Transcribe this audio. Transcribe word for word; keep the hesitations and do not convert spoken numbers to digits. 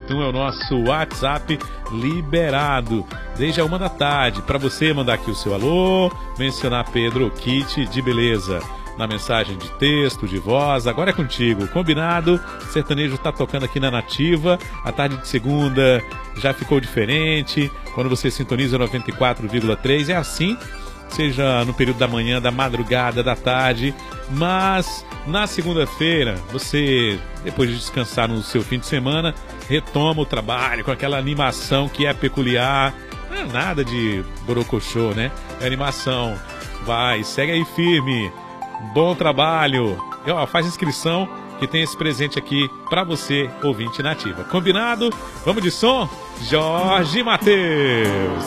oito um é o nosso WhatsApp liberado. Desde a uma da tarde, para você mandar aqui o seu alô, mencionar Pedro Kit de Beleza. Na mensagem de texto, de voz, agora é contigo, combinado? Sertanejo tá tocando aqui na Nativa, a tarde de segunda já ficou diferente, quando você sintoniza noventa e quatro vírgula três, é assim, seja no período da manhã, da madrugada, da tarde, mas na segunda-feira, você, depois de descansar no seu fim de semana, retoma o trabalho com aquela animação que é peculiar, não é nada de borocochô, né? É animação, vai, segue aí firme. Bom trabalho. E, ó, faz inscrição que tem esse presente aqui pra você, ouvinte Nativa. Combinado? Vamos de som? Jorge Mateus.